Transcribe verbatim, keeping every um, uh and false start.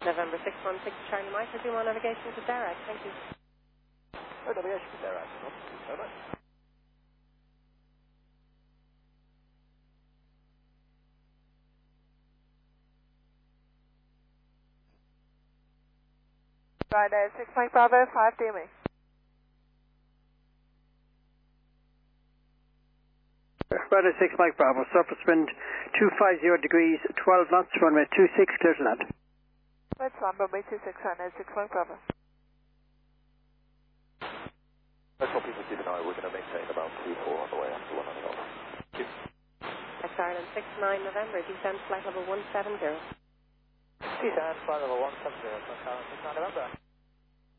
November six one six Charlie Mike, resume on navigation to Derek. Thank you. Oh, navigation to Derek. Oh, thank you so much. Friday, six Mike Bravo, five D M E. Friday, six Mike Bravo, surface wind two five zero degrees, twelve knots, runway two six, clear to land. Let's land, runway two six, Friday, six Mike Bravo. Let's hope people keep an eye. We're going to maintain about two four on the way after one hundred. Thank you. X Ireland six nine November, descend flight level one seven zero. Descend flight level one seven zero, X Ireland six nine November.